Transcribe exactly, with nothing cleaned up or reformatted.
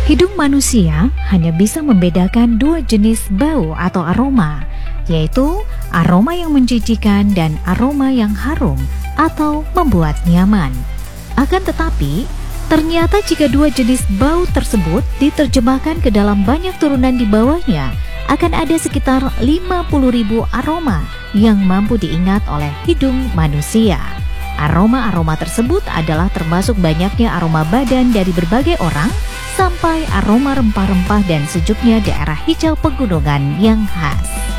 Hidung manusia hanya bisa membedakan dua jenis bau atau aroma, yaitu aroma yang menjijikan dan aroma yang harum atau membuat nyaman. Akan tetapi, ternyata jika dua jenis bau tersebut diterjemahkan ke dalam banyak turunan di bawahnya, akan ada sekitar lima puluh ribu aroma yang mampu diingat oleh hidung manusia. Aroma-aroma tersebut adalah termasuk banyaknya aroma badan dari berbagai orang, sampai aroma rempah-rempah dan sejuknya daerah hijau pegunungan yang khas.